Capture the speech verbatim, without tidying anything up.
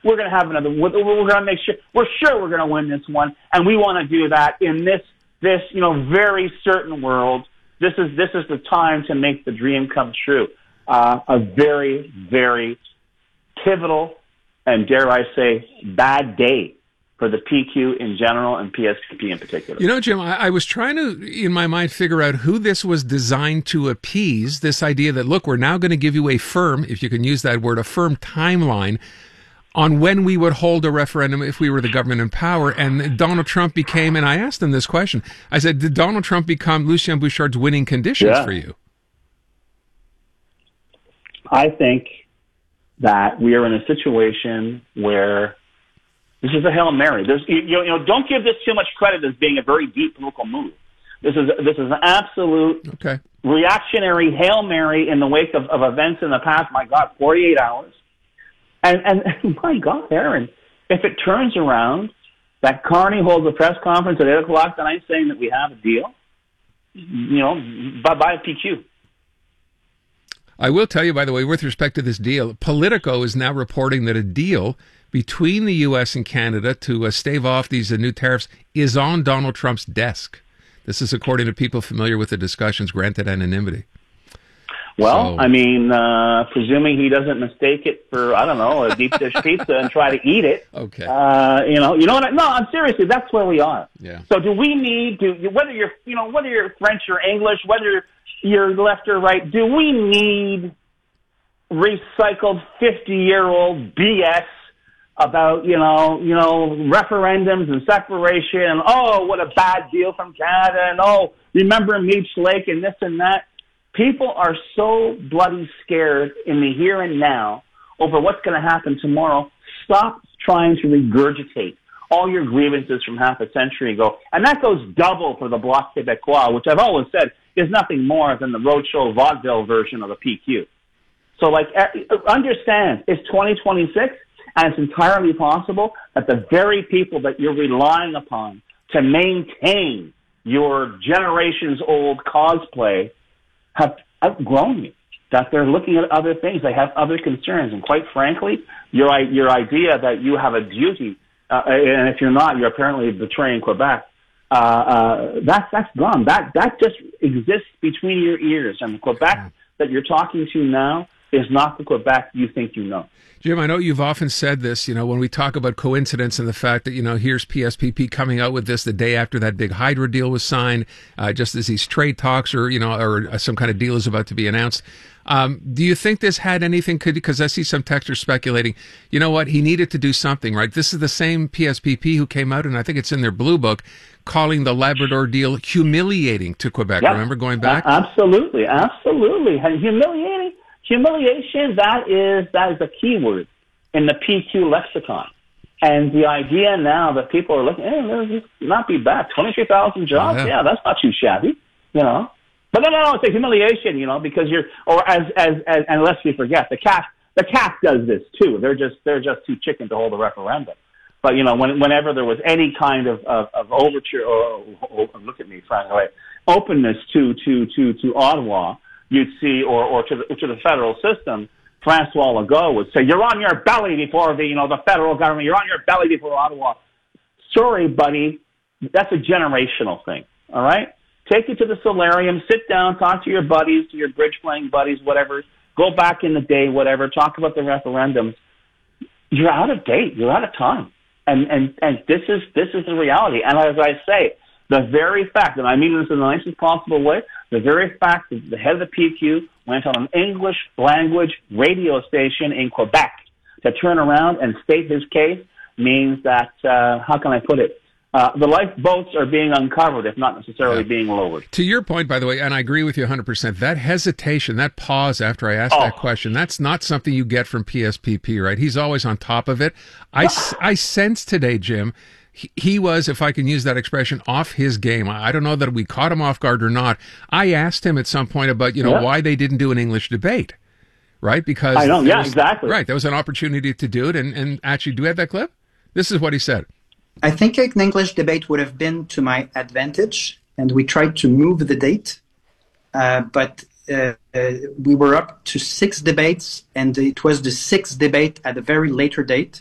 we're going to have another, we're, we're going to make sure, we're sure we're going to win this one, and we want to do that in this, this, you know, very certain world. This is, this is the time to make the dream come true. Uh, a very, very pivotal and, dare I say, bad day for the P Q in general and P S P P in particular. You know, Jim, I, I was trying to, in my mind, figure out who this was designed to appease, this idea that, look, we're now going to give you a firm, if you can use that word, a firm timeline on when we would hold a referendum if we were the government in power. And Donald Trump became, and I asked him this question, I said, did Donald Trump become Lucien Bouchard's winning conditions yeah. for you? I think that we are in a situation where this is a Hail Mary. There's, you, you know, don't give this too much credit as being a very deep political move. This is this is an absolute okay. reactionary Hail Mary in the wake of, of events in the past, my God, forty-eight hours. And, and my God, Aaron, if it turns around that Carney holds a press conference at eight o'clock tonight saying that we have a deal, you know, bye-bye P Q. I will tell you, by the way, with respect to this deal, Politico is now reporting that a deal between the U S and Canada to uh, stave off these uh, new tariffs is on Donald Trump's desk. This is according to people familiar with the discussions, granted anonymity. Well, so, I mean, uh, presuming he doesn't mistake it for, I don't know, a deep dish pizza and try to eat it. Okay. Uh, you know, you know what? I, no, I'm seriously, that's where we are. Yeah. So do we need to, whether you're, you know, whether you're French or English, whether you're left or right, do we need recycled fifty-year-old B S about, you know, you know, referendums and separation and, oh, what a bad deal from Canada and, oh, remember Meech Lake and this and that. People are so bloody scared in the here and now over what's going to happen tomorrow. Stop trying to regurgitate all your grievances from half a century ago. And that goes double for the Bloc Québécois, which I've always said is nothing more than the roadshow vaudeville version of the P Q. So, like, understand, it's twenty twenty-six, and it's entirely possible that the very people that you're relying upon to maintain your generations-old cosplay have outgrown you, that they're looking at other things. They have other concerns. And quite frankly, your your idea that you have a duty, uh, and if you're not, you're apparently betraying Quebec, uh, uh, that's, that's gone. That, that just exists between your ears. And the Quebec that you're talking to now is not the Quebec you think you know. Jim, I know you've often said this, you know, when we talk about coincidence and the fact that, you know, here's P S P P coming out with this the day after that big Hydra deal was signed, uh, just as these trade talks or, you know, or some kind of deal is about to be announced. Um, do you think this had anything, could, because I see some texters speculating, you know what, he needed to do something, right? This is the same P S P P who came out, and I think it's in their blue book, calling the Labrador deal humiliating to Quebec. Yep. Remember going back? Uh, absolutely, absolutely. And humiliating. Humiliation, that is that is a key word in the P Q lexicon. And the idea now that people are looking, eh, this not be bad. twenty-three thousand jobs? Yeah. yeah, that's not too shabby, you know. But no, no, no, it's a humiliation, you know, because you're, or as, as, as, and lest we forget, the C A Q, the C A Q does this too. They're just, they're just too chicken to hold a referendum. But, you know, when, whenever there was any kind of, of, of overture, or, or, or look at me, Frank, openness to, to, to, to Ottawa, you'd see, or, or to the, to the federal system, Francois Legault would say, you're on your belly before the, you know, the federal government, you're on your belly before Ottawa. Sorry, buddy, that's a generational thing, all right? Take it to the solarium, sit down, talk to your buddies, to your bridge-playing buddies, whatever, go back in the day, whatever, talk about the referendums. You're out of date. You're out of time. And, and, and this is, this is the reality. And as I say, the very fact, and I mean this in the nicest possible way, the very fact that the head of the P Q went on an English language radio station in Quebec to turn around and state his case means that, uh, how can I put it? Uh, the lifeboats are being uncovered, if not necessarily yeah. being lowered. To your point, by the way, and I agree with you one hundred percent, that hesitation, that pause after I asked oh. that question, that's not something you get from P S P P, right? He's always on top of it. I, I sense today, Jim, he, he was, if I can use that expression, off his game. I, I don't know that we caught him off guard or not. I asked him at some point about, you know, yeah. why they didn't do an English debate, right? Because I know, yeah, was, exactly. Right, there was an opportunity to do it, and, and actually, do we have that clip? This is what he said. I think an English debate would have been to my advantage, and we tried to move the date, uh, but uh, uh, we were up to six debates, and it was the sixth debate at a very later date.